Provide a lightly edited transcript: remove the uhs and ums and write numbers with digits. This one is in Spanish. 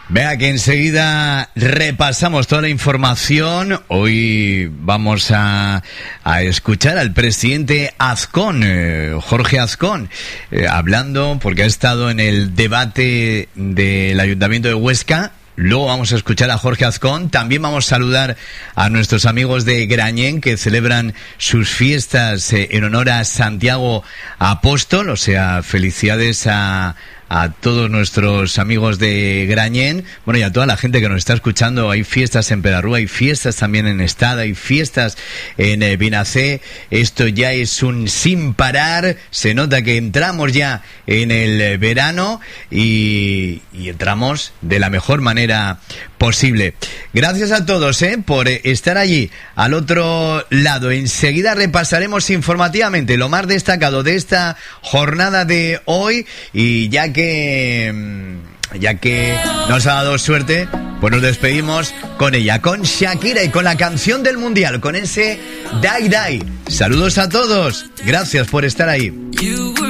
Vea que enseguida repasamos toda la información. Hoy vamos a escuchar al presidente Azcón, Jorge Azcón, hablando porque ha estado en el debate del Ayuntamiento de Huesca. Luego vamos a escuchar a Jorge Azcón. También vamos a saludar a nuestros amigos de Grañén que celebran sus fiestas en honor a Santiago Apóstol. O sea, felicidades a todos nuestros amigos de Grañén, bueno, y a toda la gente que nos está escuchando. Hay fiestas en Perarrúa, hay fiestas también en Estada, hay fiestas en Vinacé. Esto ya es un sin parar. Se nota que entramos ya en el verano y entramos de la mejor manera posible. Gracias a todos por estar allí al otro lado. Enseguida repasaremos informativamente lo más destacado de esta jornada de hoy, y ya que nos ha dado suerte, pues nos despedimos con ella, con Shakira, y con la canción del Mundial, con ese Die Die. Saludos a todos, gracias por estar ahí.